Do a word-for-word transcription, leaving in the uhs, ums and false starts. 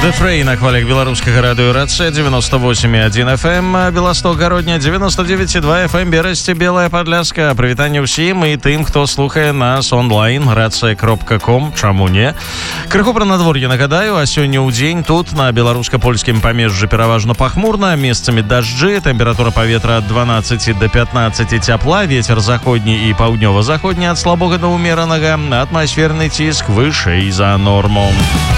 The Fray на хвалях беларускага радыё Рацэ девяносто восемь и один эф эм, Беласток Гародня девяносто девять и два эф эм, Берасці, Белая Падляска. Прывітанне ўсім і тым, хто слухае нас онлайн racэ кропка ком, чаму не. Крыху пра надвор'е нагадаю, а сёння ў дзень тут на беларуска-польскім памежжы пераважна пахмурна, месцамі дажджы, тэмпература паветра ад дванаццаці да пятнаццаці цяпла, вецер заходні і паўднёва-заходні ад слабога да ўмеранага, атмасферны ціск вышэй за норму.